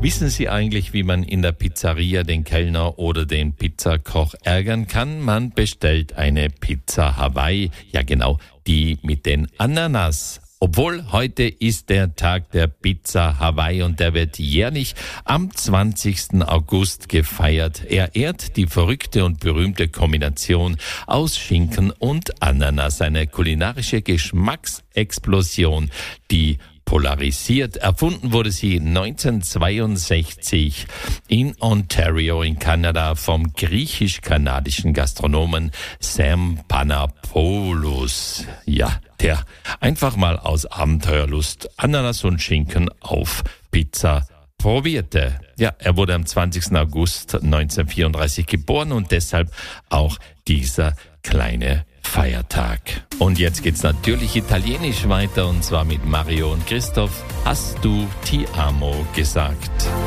Wissen Sie eigentlich, wie man in der Pizzeria den Kellner oder den Pizzakoch ärgern kann? Man bestellt eine Pizza Hawaii, ja genau, die mit den Ananas. Obwohl heute ist der Tag der Pizza Hawaii und der wird jährlich am 20. August gefeiert. Er ehrt die verrückte und berühmte Kombination aus Schinken und Ananas, eine kulinarische Geschmacksexplosion, die polarisiert. Erfunden wurde sie 1962 in Ontario in Kanada vom griechisch-kanadischen Gastronomen Sam Panapoulos. Ja, der einfach mal aus Abenteuerlust Ananas und Schinken auf Pizza probierte. Ja, er wurde am 20. August 1934 geboren und deshalb auch dieser kleine Feiertag. Und jetzt geht's natürlich italienisch weiter und zwar mit Mario und Christoph. Hast du Ti amo gesagt?